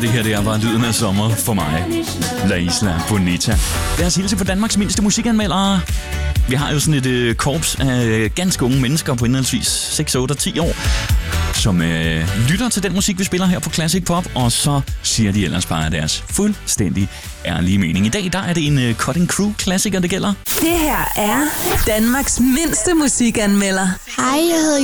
det her det er bare lyden af sommer for mig. La Isla Bonita. Lad os hilse på Danmarks mindste musikanmeldere. Vi har jo sådan et korps af ganske unge mennesker på indholdsvis 6, 8 og 10 år, som lytter til den musik, vi spiller her på Classic Pop, og så siger de ellers bare deres fuldstændig ærlige mening. I dag der er det en Cutting Crew klassiker, det gælder. Det her er Danmarks mindste musikanmelder. Hej, jeg hedder